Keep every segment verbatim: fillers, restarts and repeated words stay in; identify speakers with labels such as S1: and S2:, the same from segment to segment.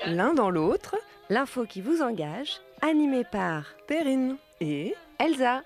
S1: L'un dans l'autre,
S2: L'info qui vous engage, animée par
S1: Perrine et
S2: Elsa.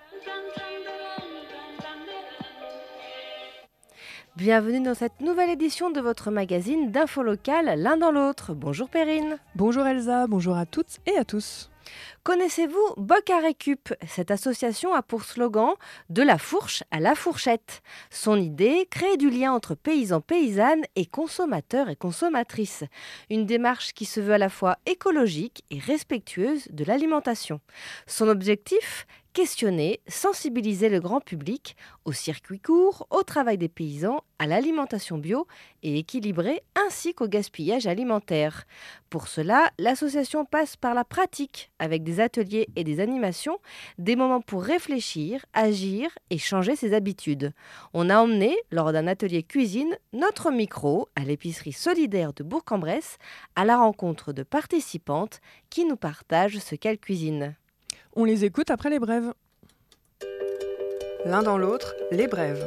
S2: Bienvenue dans cette nouvelle édition de votre magazine d'info locale L'un dans l'autre. Bonjour Perrine.
S1: bonjour Elsa, bonjour à toutes et à tous.
S2: Connaissez-vous Boca Récup? Cette association a pour slogan « De la fourche à la fourchette ». Son idée, créer du lien entre paysans, paysannes et consommateurs et consommatrices. Une démarche qui se veut à la fois écologique et respectueuse de l'alimentation. Son objectif ? Questionner, sensibiliser le grand public au circuit court, au travail des paysans, à l'alimentation bio et équilibrée ainsi qu'au gaspillage alimentaire. Pour cela, l'association passe par la pratique avec des ateliers et des animations, des moments pour réfléchir, agir et changer ses habitudes. On a emmené, lors d'un atelier cuisine, notre micro à l'épicerie solidaire de Bourg-en-Bresse à la rencontre de participantes qui nous partagent ce qu'elles cuisinent.
S1: On les écoute après les brèves. L'un dans l'autre, les brèves.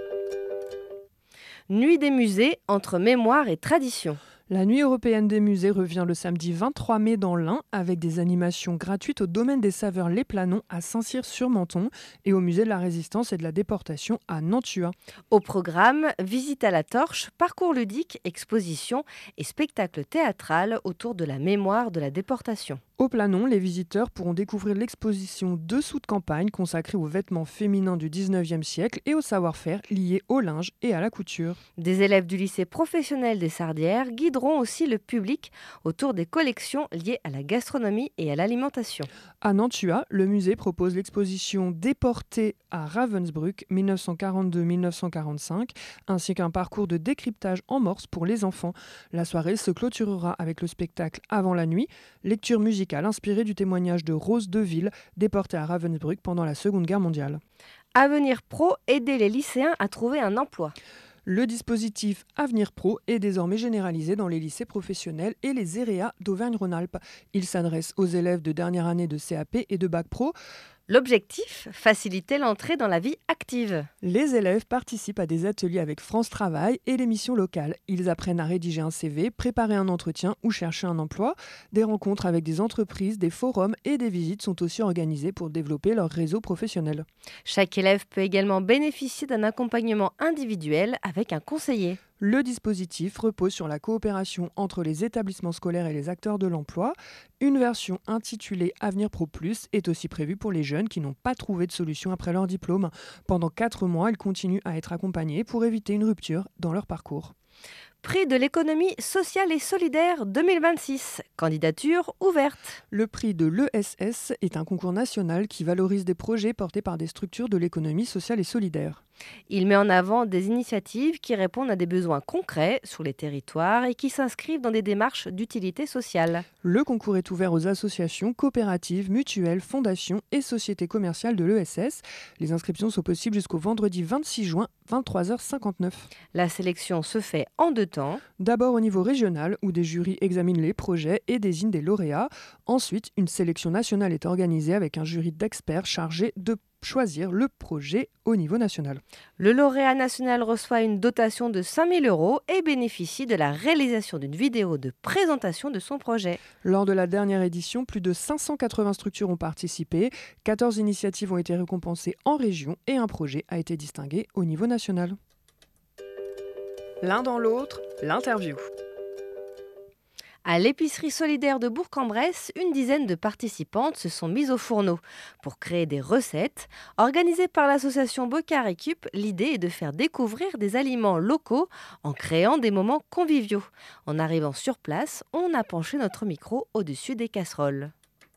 S2: Nuit des musées entre mémoire et tradition.
S1: La Nuit européenne des musées revient le samedi vingt-trois mai dans l'Ain avec des animations gratuites au domaine des saveurs Les Planons à Saint-Cyr-sur-Menthon et au musée de la Résistance et de la Déportation à Nantua.
S2: Au programme, visite à la torche, parcours ludique, exposition et spectacle théâtral autour de la mémoire de la déportation.
S1: Au Planon, les visiteurs pourront découvrir l'exposition Dessous de campagne consacrée aux vêtements féminins du dix-neuvième siècle et au savoir-faire lié au linge et à la couture.
S2: Des élèves du lycée professionnel des Sardières guideront aussi le public autour des collections liées à la gastronomie et à l'alimentation.
S1: À Nantua, le musée propose l'exposition Déportés à Ravensbrück mille neuf cent quarante-deux à mille neuf cent quarante-cinq ainsi qu'un parcours de décryptage en morse pour les enfants. La soirée se clôturera avec le spectacle Avant la nuit, lecture musicale inspirée du témoignage de Rose Deville, déportée à Ravensbrück pendant la Seconde Guerre mondiale.
S2: Avenir Pro, aider les lycéens à trouver un emploi.
S1: Le dispositif Avenir Pro est désormais généralisé dans les lycées professionnels et les E R E A d'Auvergne-Rhône-Alpes. Il s'adresse aux élèves de dernière année de C A P et de Bac Pro.
S2: L'objectif, faciliter l'entrée dans la vie active.
S1: Les élèves participent à des ateliers avec France Travail et les missions locales. Ils apprennent à rédiger un C V, préparer un entretien ou chercher un emploi. Des rencontres avec des entreprises, des forums et des visites sont aussi organisées pour développer leur réseau professionnel.
S2: Chaque élève peut également bénéficier d'un accompagnement individuel avec un conseiller.
S1: Le dispositif repose sur la coopération entre les établissements scolaires et les acteurs de l'emploi. Une version intitulée Avenir Pro Plus est aussi prévue pour les jeunes qui n'ont pas trouvé de solution après leur diplôme. Pendant quatre mois, ils continuent à être accompagnés pour éviter une rupture dans leur parcours.
S2: Prix de l'économie sociale et solidaire deux mille vingt-six. Candidature ouverte.
S1: Le prix de l'E S S est un concours national qui valorise des projets portés par des structures de l'économie sociale et solidaire.
S2: Il met en avant des initiatives qui répondent à des besoins concrets sur les territoires et qui s'inscrivent dans des démarches d'utilité sociale.
S1: Le concours est ouvert aux associations, coopératives, mutuelles, fondations et sociétés commerciales de l'E S S. Les inscriptions sont possibles jusqu'au vendredi vingt-six juin, vingt-trois heures cinquante-neuf.
S2: La sélection se fait en deux temps.
S1: D'abord au niveau régional, où des jurys examinent les projets et désignent des lauréats. Ensuite, une sélection nationale est organisée avec un jury d'experts chargé de choisir le projet au niveau national.
S2: Le lauréat national reçoit une dotation de cinq mille euros et bénéficie de la réalisation d'une vidéo de présentation de son projet.
S1: Lors de la dernière édition, plus de cinq cent quatre-vingts structures ont participé, quatorze initiatives ont été récompensées en région et un projet a été distingué au niveau national. L'un dans l'autre, l'interview.
S2: À l'épicerie solidaire de Bourg-en-Bresse, une dizaine de participantes se sont mises au fourneau pour créer des recettes. Organisées par l'association Boca Récup, l'idée est de faire découvrir des aliments locaux en créant des moments conviviaux. En arrivant sur place, on a penché notre micro au-dessus des casseroles.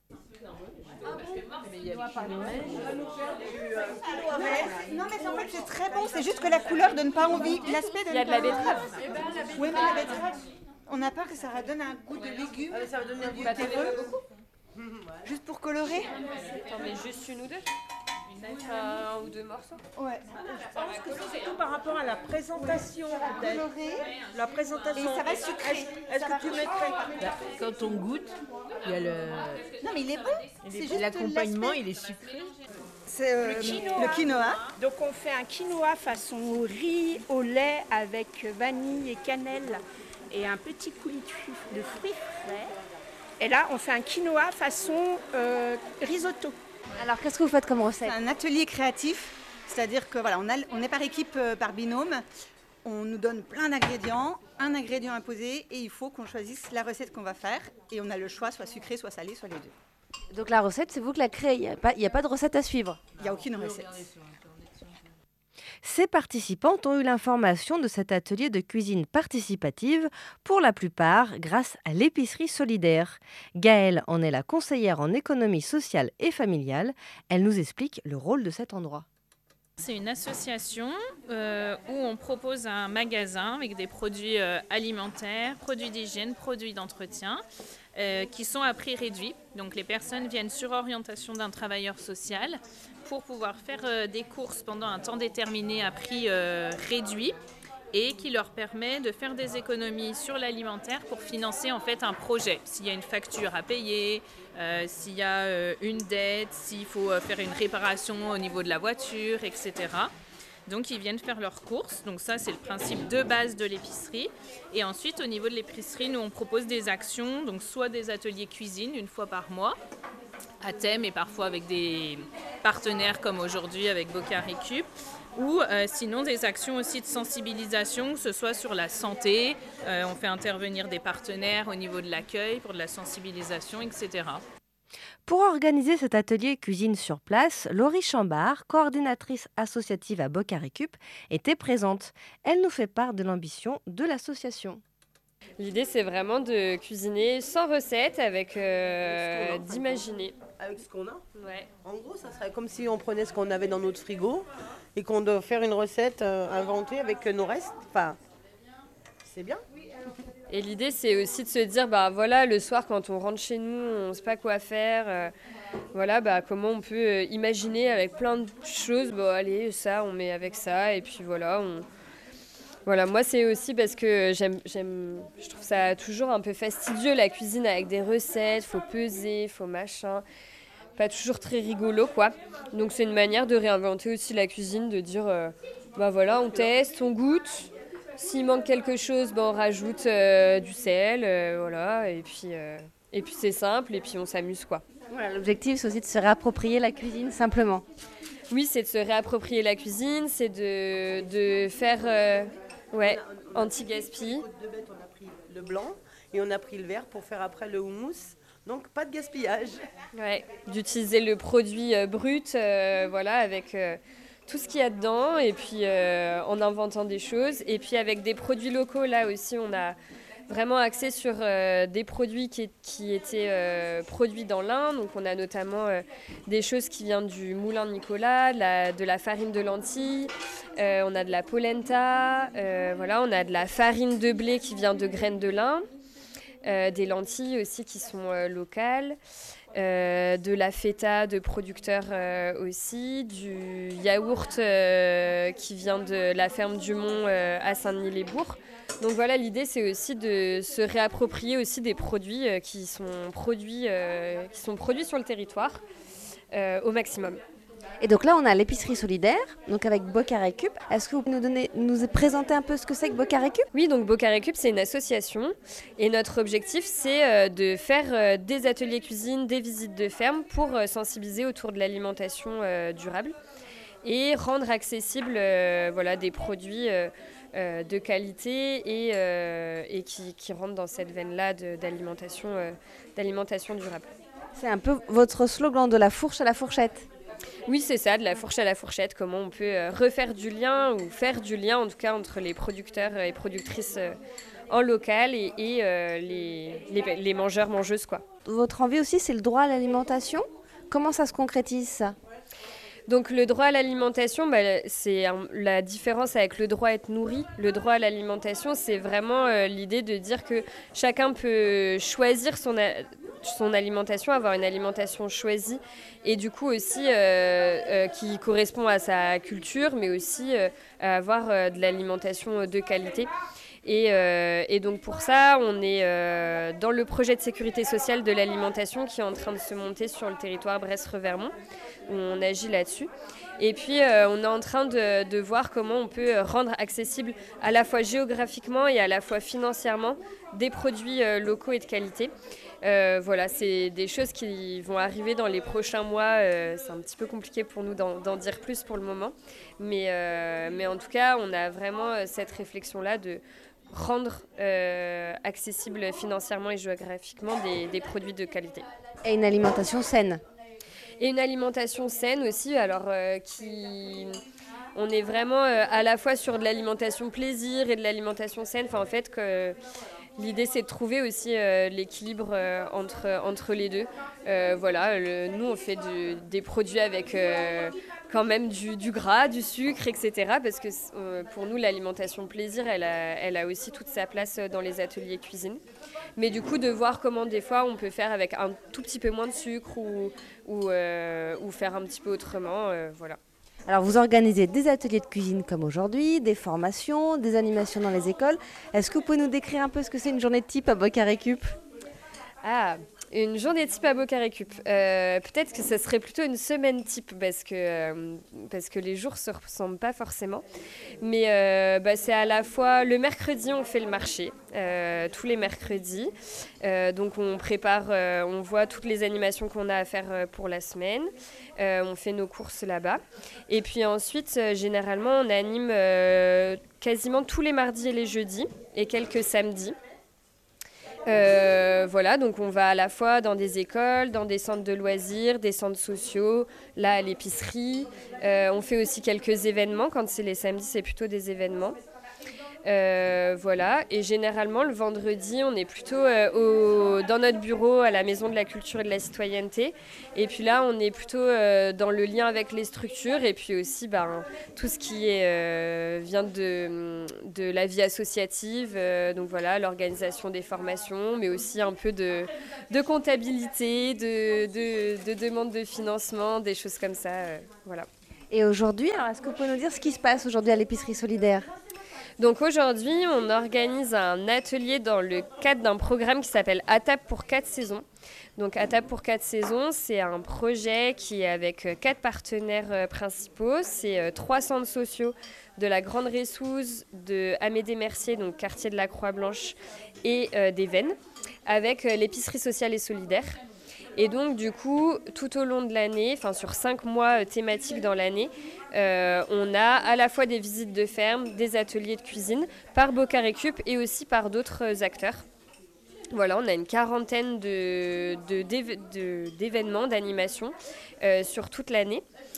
S3: Non mais en fait c'est très bon, c'est juste que la couleur donne pas envie. L'aspect donne.
S4: Il y a de la betterave.
S3: Oui mais la betterave, on a peur que ça redonne un goût de légumes.
S4: Ça va donner un goût
S3: Bah,
S4: de beaucoup.
S3: Juste pour colorer.
S4: Attends, mais juste une ou deux. Mettre un ou deux morceaux.
S3: Ouais.
S5: Je pense que c'est surtout par rapport à la présentation.
S3: Colorer.
S5: La présentation.
S3: Et ça va sucrer.
S5: Est-ce est-ce
S3: Ça
S5: que
S3: va
S5: tu
S3: sucrer.
S5: mettrais
S6: Quand on goûte, il y a le
S3: Non mais il est bon. C'est juste
S6: l'accompagnement,
S3: l'aspect.
S6: il est sucré.
S3: C'est euh,
S5: Le quinoa.
S3: le quinoa.
S5: Donc on fait un quinoa façon riz au lait avec vanille et cannelle. et un petit coulis de fruits, de fruits frais. Et là, on fait un quinoa façon euh, risotto.
S2: Alors, qu'est-ce que vous faites comme
S3: C'est
S2: recette?
S3: un atelier créatif, c'est-à-dire que voilà, on, a, on est par équipe, euh, par binôme. On nous donne plein d'ingrédients, un ingrédient imposé et il faut qu'on choisisse la recette qu'on va faire. Et on a le choix, soit sucré, soit salé, soit les deux.
S2: Donc la recette, c'est vous qui la créez, il n'y a, pas- il y a pas de recette à suivre.
S3: Il n'y a aucune recette.
S2: Ces participantes ont eu l'information de cet atelier de cuisine participative, pour la plupart grâce à l'épicerie solidaire. Gaëlle en est la conseillère en économie sociale et familiale. Elle nous explique le rôle de cet endroit.
S7: C'est une association euh, où on propose un magasin avec des produits euh, alimentaires, produits d'hygiène, produits d'entretien euh, qui sont à prix réduit. Donc les personnes viennent sur orientation d'un travailleur social pour pouvoir faire euh, des courses pendant un temps déterminé à prix euh, réduit et qui leur permet de faire des économies sur l'alimentaire pour financer en fait un projet. S'il y a une facture à payer, euh, s'il y a euh, une dette, s'il faut euh, faire une réparation au niveau de la voiture, et cetera. Donc ils viennent faire leurs courses. Donc ça c'est le principe de base de l'épicerie. Et ensuite au niveau de l'épicerie, nous on propose des actions, donc soit des ateliers cuisine une fois par mois, à thème et parfois avec des partenaires comme aujourd'hui avec Boca Récup, ou euh, sinon des actions aussi de sensibilisation, que ce soit sur la santé, euh, on fait intervenir des partenaires au niveau de l'accueil pour de la sensibilisation, et cetera.
S2: Pour organiser cet atelier cuisine sur place, Laurie Chambard, coordinatrice associative à Boca Récup, était présente. Elle nous fait part de l'ambition de l'association.
S4: L'idée, c'est vraiment de cuisiner sans recette, avec euh, d'imaginer.
S6: Avec ce qu'on a.
S4: Ouais.
S6: En gros, ça serait comme si on prenait ce qu'on avait dans notre frigo et qu'on doit faire une recette euh, inventée avec nos restes. Enfin, c'est bien.
S4: Et l'idée, c'est aussi de se dire, bah voilà, le soir, quand on rentre chez nous, on ne sait pas quoi faire. euh, voilà, bah comment on peut euh, imaginer avec plein de choses. Bon, allez, ça, on met avec ça, et puis voilà, on... Voilà, moi c'est aussi parce que j'aime, j'aime, je trouve ça toujours un peu fastidieux la cuisine avec des recettes, faut peser, faut machin, pas toujours très rigolo quoi. Donc c'est une manière de réinventer aussi la cuisine, de dire euh, bah voilà on teste, on goûte, s'il manque quelque chose, bah on rajoute euh, du sel, euh, voilà et puis euh, et puis c'est simple et puis on s'amuse quoi.
S2: Voilà, l'objectif, c'est aussi de se réapproprier la cuisine simplement.
S4: Oui, c'est de se réapproprier la cuisine, c'est de de faire euh, ouais, anti-gaspi.
S6: De bête, on a pris le blanc et on a pris le vert pour faire après le houmous. Donc pas de gaspillage.
S4: Ouais, d'utiliser le produit euh, brut, euh, voilà, avec euh, tout ce qu'il y a dedans, et puis euh, en inventant des choses. Et puis avec des produits locaux, là aussi, on a vraiment axé sur euh, des produits qui, qui étaient euh, produits dans l'Ain. Donc on a notamment euh, des choses qui viennent du moulin de Nicolas, de la, de la farine de lentilles, euh, on a de la polenta, euh, voilà, on a de la farine de blé qui vient de graines de lin, euh, des lentilles aussi qui sont euh, locales, euh, de la feta de producteurs euh, aussi, du yaourt euh, qui vient de la ferme du Mont euh, à Saint-Denis-les-Bourgs. Donc voilà, l'idée c'est aussi de se réapproprier aussi des produits euh, qui sont produits, euh, qui sont produits sur le territoire euh, au maximum.
S2: Et donc là, on a l'épicerie solidaire, donc avec Boca Récup. Est-ce que vous pouvez nous, donner, nous présenter un peu ce que c'est que Boca Récup ?
S4: Oui, donc Boca Récup, c'est une association et notre objectif, c'est euh, de faire euh, des ateliers cuisine, des visites de ferme pour euh, sensibiliser autour de l'alimentation euh, durable et rendre accessibles euh, voilà, des produits euh, euh, de qualité et, euh, et qui, qui rentrent dans cette veine-là de, d'alimentation, euh, d'alimentation durable.
S2: C'est un peu votre slogan de la fourche à la fourchette.
S4: Oui, c'est ça, de la fourche à la fourchette, comment on peut euh, refaire du lien ou faire du lien en tout cas entre les producteurs et productrices euh, en local et, et euh, les, les, les mangeurs, mangeuses, quoi.
S2: Votre envie aussi, c'est le droit à l'alimentation. Comment ça se concrétise ça ?
S4: Donc le droit à l'alimentation, bah, c'est un, la différence avec le droit à être nourri. Le droit à l'alimentation, c'est vraiment euh, l'idée de dire que chacun peut choisir son, a, son alimentation, avoir une alimentation choisie et du coup aussi euh, euh, qui correspond à sa culture, mais aussi euh, à avoir euh, de l'alimentation de qualité. Et, euh, et donc pour ça, on est euh, dans le projet de sécurité sociale de l'alimentation qui est en train de se monter sur le territoire Brest-Revermont, où on agit là-dessus. Et puis euh, on est en train de, de voir comment on peut rendre accessible à la fois géographiquement et à la fois financièrement des produits euh, locaux et de qualité. Euh, voilà, c'est des choses qui vont arriver dans les prochains mois. Euh, c'est un petit peu compliqué pour nous d'en, d'en dire plus pour le moment. Mais, euh, mais en tout cas, on a vraiment cette réflexion-là de rendre euh, accessible financièrement et géographiquement des, des produits de qualité.
S2: Et une alimentation saine.
S4: Et une alimentation saine aussi, alors euh, qui... On est vraiment euh, à la fois sur de l'alimentation plaisir et de l'alimentation saine. Enfin, en fait, que... L'idée, c'est de trouver aussi euh, l'équilibre euh, entre, entre les deux. Euh, voilà, le, nous, on fait du, des produits avec euh, quand même du, du gras, du sucre, et cetera. Parce que euh, pour nous, l'alimentation plaisir, elle a, elle a aussi toute sa place dans les ateliers cuisine. Mais du coup, de voir comment des fois, on peut faire avec un tout petit peu moins de sucre ou, ou, euh, ou faire un petit peu autrement. Euh, voilà.
S2: Alors vous organisez des ateliers de cuisine comme aujourd'hui, des formations, des animations dans les écoles. Est-ce que vous pouvez nous décrire un peu ce que c'est une journée type à Boc-à-Récup ?
S4: Ah, une journée type à Boc-à-Récup. Euh, peut-être que ce serait plutôt une semaine type parce que, euh, parce que les jours ne se ressemblent pas forcément. Mais euh, bah, c'est à la fois le mercredi, on fait le marché, euh, tous les mercredis. Euh, donc on prépare, euh, on voit toutes les animations qu'on a à faire euh, pour la semaine. Euh, on fait nos courses là-bas. Et puis ensuite, euh, généralement, on anime euh, quasiment tous les mardis et les jeudis et quelques samedis. Euh, voilà, donc on va à la fois dans des écoles, dans des centres de loisirs, des centres sociaux, là à l'épicerie. Euh, on fait aussi quelques événements. Quand c'est les samedis, c'est plutôt des événements. Euh, voilà, et généralement le vendredi on est plutôt euh, au, dans notre bureau à la Maison de la Culture et de la Citoyenneté, et puis là on est plutôt euh, dans le lien avec les structures et puis aussi ben, tout ce qui est, euh, vient de, de la vie associative, euh, donc voilà, l'organisation des formations, mais aussi un peu de, de comptabilité, de, de, de demande de financement, des choses comme ça, euh, voilà.
S2: Et aujourd'hui, alors est-ce que vous pouvez nous dire ce qui se passe aujourd'hui à l'épicerie solidaire ?
S4: Donc aujourd'hui, on organise un atelier dans le cadre d'un programme qui s'appelle À table pour quatre saisons. Donc À table pour quatre saisons, c'est un projet qui est avec quatre partenaires principaux. C'est trois centres sociaux de la Grande Ressouze, de Amédée-Mercier, donc quartier de la Croix-Blanche, et euh, des Vennes, avec l'épicerie sociale et solidaire. Et donc, du coup, tout au long de l'année, enfin sur cinq mois euh, thématiques dans l'année, euh, on a à la fois des visites de ferme, des ateliers de cuisine par Boc-à-Récup et aussi par d'autres acteurs. Voilà, on a une quarantaine de, de, d'éve- de, d'événements, d'animations euh, sur toute l'année.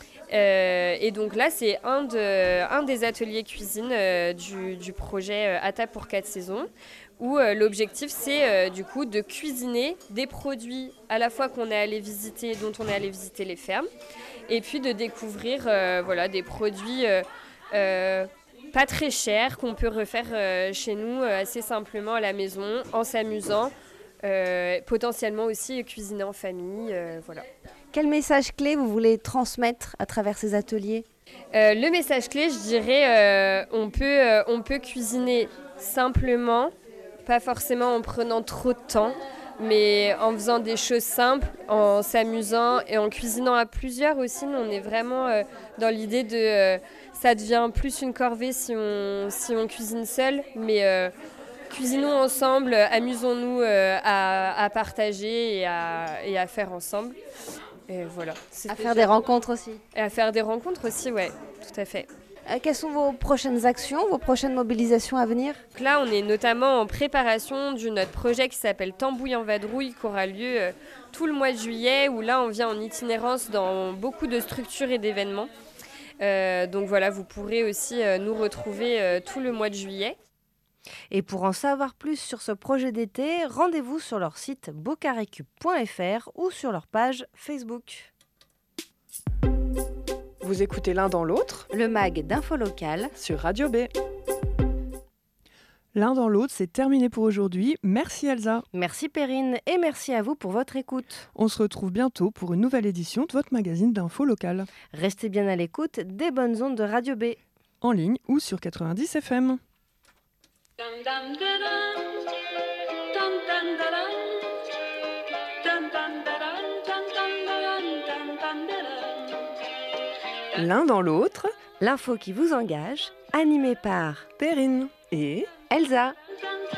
S4: Euh, et donc là, c'est un, de, un des ateliers cuisine euh, du, du projet euh, À table pour quatre saisons, où euh, l'objectif, c'est euh, du coup de cuisiner des produits à la fois qu'on est allé visiter, dont on est allé visiter les fermes, et puis de découvrir euh, voilà, des produits euh, euh, pas très chers qu'on peut refaire euh, chez nous euh, assez simplement à la maison, en s'amusant, euh, potentiellement aussi cuisiner en famille, euh, voilà.
S2: Quel message clé vous voulez transmettre à travers ces ateliers ?
S4: Euh, le message clé, je dirais, euh, on peut, euh, on peut cuisiner simplement, pas forcément en prenant trop de temps, mais en faisant des choses simples, en s'amusant et en cuisinant à plusieurs aussi. Nous, on est vraiment euh, dans l'idée de... Euh, ça devient plus une corvée si on, si on cuisine seul, mais euh, cuisinons ensemble, amusons-nous euh, à, à partager et à, et à faire ensemble. Et voilà.
S2: À faire des rencontres aussi.
S4: Et à faire des rencontres aussi, ouais, tout à fait.
S2: Euh, quelles sont vos prochaines actions, vos prochaines mobilisations à venir ?
S4: Donc là, on est notamment en préparation de notre projet qui s'appelle Tambouille en vadrouille, qui aura lieu euh, tout le mois de juillet, où là, on vient en itinérance dans beaucoup de structures et d'événements. Euh, donc voilà, vous pourrez aussi euh, nous retrouver euh, tout le mois de juillet.
S2: Et pour en savoir plus sur ce projet d'été, rendez-vous sur leur site bocarecup point f r ou sur leur page Facebook.
S1: Vous écoutez L'un dans l'autre,
S2: le mag d'info locale
S1: sur Radio B. L'un dans l'autre, c'est terminé pour aujourd'hui. Merci Elsa.
S2: Merci Perrine et merci à vous pour votre écoute.
S1: On se retrouve bientôt pour une nouvelle édition de votre magazine d'info locale.
S2: Restez bien à l'écoute des bonnes ondes de Radio B.
S1: En ligne ou sur quatre-vingt-dix F M. L'un dans l'autre,
S2: L'info qui vous engage, animée par
S1: Perrine et
S2: Elsa.